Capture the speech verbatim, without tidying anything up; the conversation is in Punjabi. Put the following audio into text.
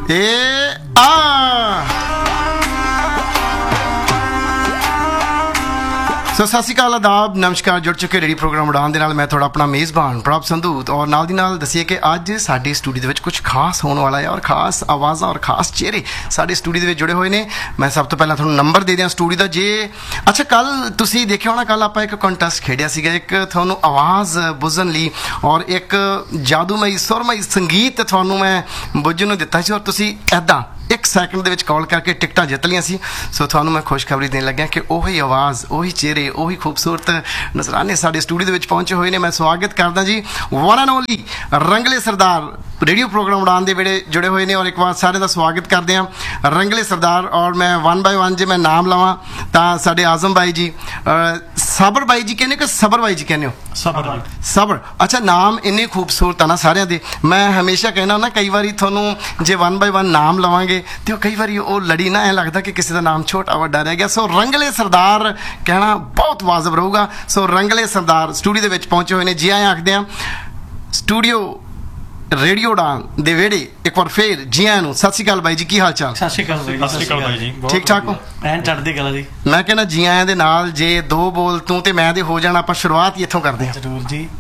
ਤੇ ਆ ਸੋ ਸਤਿ ਸ਼੍ਰੀ ਅਕਾਲ, ਆਦਾਬ, ਨਮਸਕਾਰ। ਜੁੜ ਚੁੱਕੇ ਰੇਡੀਓ ਪ੍ਰੋਗਰਾਮ ਉਡਾਨ ਦੇ ਨਾਲ ਮੈਂ ਤੁਹਾਡਾ ਆਪਣਾ ਮੇਜ਼ਬਾਨ ਪ੍ਰਭ ਸੰਧੂ। ਔਰ ਨਾਲ ਦੀ ਨਾਲ ਦੱਸੀਏ ਕਿ ਅੱਜ ਸਾਡੇ ਸਟੂਡੀਓ ਦੇ ਵਿੱਚ ਕੁਝ ਖਾਸ ਹੋਣ ਵਾਲਾ ਹੈ ਔਰ ਖਾਸ ਆਵਾਜ਼ਾਂ ਔਰ ਖਾਸ ਚਿਹਰੇ ਸਾਡੇ ਸਟੂਡੀਓ ਦੇ ਵਿੱਚ ਜੁੜੇ ਹੋਏ ਨੇ। ਮੈਂ ਸਭ ਤੋਂ ਪਹਿਲਾਂ ਤੁਹਾਨੂੰ ਨੰਬਰ ਦੇ ਦਿਆਂ ਸਟੂਡੀਓ ਦਾ। ਜੇ ਅੱਛਾ ਕੱਲ੍ਹ ਤੁਸੀਂ ਦੇਖਿਆ ਹੋਣਾ, ਕੱਲ੍ਹ ਆਪਾਂ ਇੱਕ ਕੰਟੈਸਟ ਖੇਡਿਆ ਸੀਗਾ, ਇੱਕ ਤੁਹਾਨੂੰ ਆਵਾਜ਼ ਬੁੱਝਣ ਲਈ ਔਰ ਇੱਕ ਜਾਦੂਮਈ ਸੁਰਮਈ ਸੰਗੀਤ ਤੁਹਾਨੂੰ ਮੈਂ ਬੁੱਝਣ ਨੂੰ ਦਿੱਤਾ ਸੀ ਔਰ ਤੁਸੀਂ ਇੱਦਾਂ ਇੱਕ ਸੈਕਿੰਡ ਦੇ ਵਿੱਚ ਕਾਲ ਕਰਕੇ ਟਿਕਟਾਂ ਜਿੱਤ ਲਈਆਂ ਸੀ। ਸੋ ਤੁਹਾਨੂੰ ਮੈਂ ਖੁਸ਼ਖਬਰੀ ਦੇਣ ਲੱਗਿਆ ਕਿ ਉਹੀ ਆਵਾਜ਼, ਉਹੀ ਚਿਹਰੇ, ਉਹੀ ਖੂਬਸੂਰਤ ਨਜ਼ਰਾਨੇ ਸਾਡੇ ਸਟੂਡੀਓ ਦੇ ਵਿੱਚ ਪਹੁੰਚੇ ਹੋਏ ਨੇ। ਮੈਂ ਸਵਾਗਤ ਕਰਦਾ ਜੀ one and only ਰੰਗਲੇ Sardar, radio programme ਉਡਾਨ ਦੇ ਵੇੜੇ ਜੁੜੇ ਹੋਏ ਨੇ। ਔਰ ਇੱਕ ਵਾਰ ਸਾਰਿਆਂ ਦਾ ਸਵਾਗਤ ਕਰਦੇ ਹਾਂ, ਰੰਗਲੇ ਸਰਦਾਰ। ਔਰ ਮੈਂ ਵਨ ਬਾਏ ਵਨ ਜੇ ਮੈਂ ਨਾਮ ਲਵਾਂ ਤਾਂ ਸਾਡੇ ਆਜ਼ਮ ਬਾਈ ਜੀ, ਸਾਬਰ ਬਾਈ ਜੀ ਕਹਿੰਦੇ ਕਿ ਸਬਰ ਬਾਈ ਜੀ ਕਹਿੰਦੇ ਹੋ? ਸਬਰ ਸਬਰ ਅੱਛਾ, ਨਾਮ ਇੰਨੇ ਖੂਬਸੂਰਤ ਆ ਨਾ ਸਾਰਿਆਂ ਦੇ। ਮੈਂ ਹਮੇਸ਼ਾ ਕਹਿਣਾ ਨਾ, ਕਈ ਵਾਰੀ ਤੁਹਾਨੂੰ ਜੇ ਵਨ ਬਾਏ ਵਨ ਨਾਮ ਲਵਾਂਗੇ ਤੇ ਉਹ ਕਈ ਵਾਰੀ ਉਹ ਲੜੀ ਨਾ, ਐਂ ਲੱਗਦਾ ਕਿ ਕਿਸੇ ਦਾ ਨਾਮ ਛੋਟਾ ਵੱਡਾ ਰਹਿ ਗਿਆ। ਸੋ ਰੰਗਲੇ ਸਰਦਾਰ ਕਹਿਣਾ ਬਹੁਤ ਵਾਜਬ ਰਹੂਗਾ। ਸੋ ਰੰਗਲੇ ਸਰਦਾਰ ਸਟੂਡੀਓ ਦੇ ਵਿੱਚ ਪਹੁੰਚੇ ਹੋਏ ਨੇ। ਜੀ ਆਇਆਂ ਆਖਦੇ ਹਾਂ ਸਟੂਡੀਓ ਰੇਡੀਓ ਉਡਾਨ ਦੇ ਵਿਹੜੇ ਇੱਕ ਵਾਰ ਫੇਰ ਜੀ ਆਇਆਂ ਨੂੰ। ਸਤਿ ਸ਼੍ਰੀ ਅਕਾਲ ਬਾਈ ਜੀ, ਕੀ ਹਾਲ ਚਾਲ? ਸਤਿ ਸ਼੍ਰੀ ਅਕਾਲ ਬਾਈ ਜੀ। ਸਤਿ ਸ਼੍ਰੀ ਅਕਾਲ ਬਾਈ ਜੀ। ਠੀਕ ਠਾਕ ਹੋ? ਐਨ ਚੜ੍ਹਦੀ ਕਲਾ ਜੀ। ਮੈਂ ਕਹਿੰਦਾ ਜੀ ਆਇਆਂ ਦੇ ਨਾਲ ਜੇ ਦੋ ਬੋਲ ਤੂੰ ਤੇ ਮੈਂ ਦੇ ਹੋ ਜਾਣ, ਆਪਾਂ ਸ਼ੁਰੂਆਤ ਹੀ ਇੱਥੋਂ ਕਰਦੇ ਹਾਂ। ਜ਼ਰੂਰ ਜੀ।